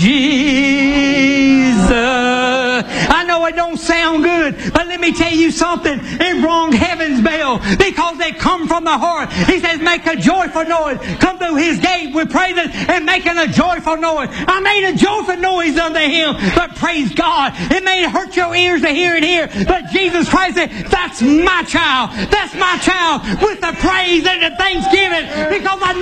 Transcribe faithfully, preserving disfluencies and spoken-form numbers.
Jesus. I know it don't sound good, but let me tell you something. It rung heaven's bell because they come from the heart. He says, make a joyful noise. Come through His gate with praises and making a joyful noise. I made a joyful noise unto Him, but praise God. It may hurt your ears to hear it here, but Jesus Christ said, that's my child. That's my child with the praise and the thanksgiving, because I